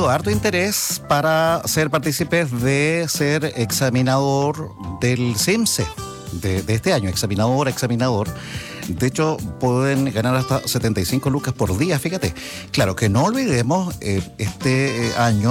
habido harto interés para ser partícipes de ser examinador del CIMSE de este año, examinador. De hecho, pueden ganar hasta 75 lucas por día, fíjate. Claro que no olvidemos, este año